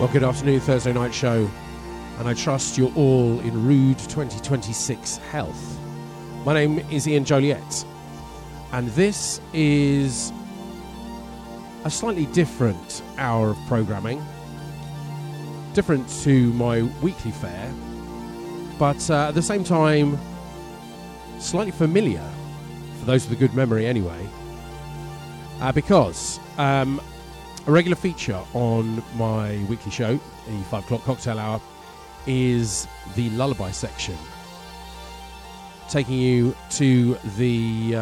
Well, good afternoon, Thursday night show, and I trust you're all in rude 2026 health. My name is Ian Joliet, and this is a slightly different hour of programming, different to my weekly fare, but at the same time, slightly familiar, for those with a good memory anyway, because a regular feature on my weekly show, the 5 o'clock cocktail hour, is the lullaby section, taking you to the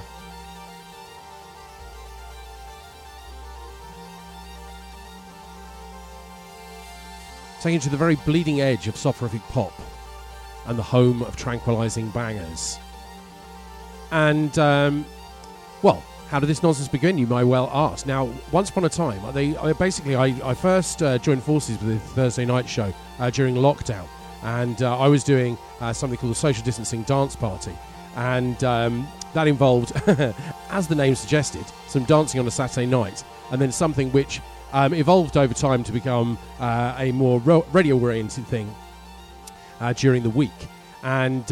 very bleeding edge of soporific pop and the home of tranquilizing bangers. And well, how did this nonsense begin, you may well ask. Now, once upon a time, I first joined forces with the Thursday night show during lockdown, and I was doing something called the Social Distancing Dance Party, and that involved, as the name suggested, some dancing on a Saturday night, and then something which evolved over time to become a more radio-oriented thing during the week. And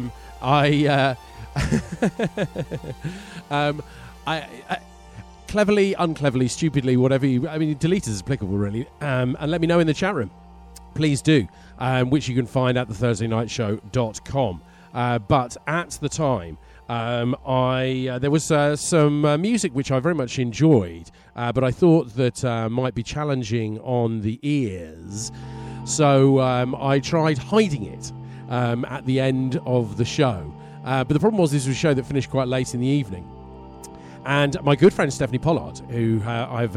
I cleverly, uncleverly, stupidly, whatever delete as applicable, really, and let me know in the chat room. Please do, which you can find at theThursdayNightShow.com. But at the time, there was some music which I very much enjoyed, but I thought that might be challenging on the ears. So I tried hiding it at the end of the show. But the problem was this was a show that finished quite late in the evening. And my good friend Stephanie Pollard, who I've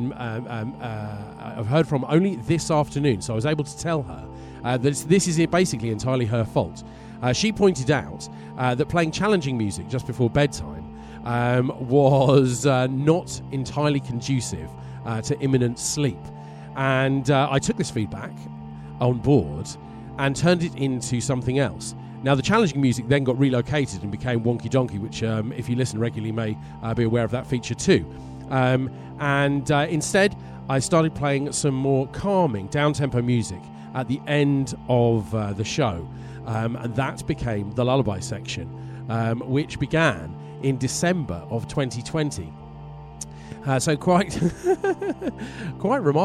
heard from only this afternoon, so I was able to tell her that this is basically entirely her fault. She pointed out that playing challenging music just before bedtime was not entirely conducive to imminent sleep. And I took this feedback on board and turned it into something else. Now, the challenging music then got relocated and became Wonky Donkey, which, if you listen regularly, may be aware of that feature too. Instead, I started playing some more calming, down-tempo music at the end of the show, and that became the lullaby section, which began in December of 2020. So quite remarkable.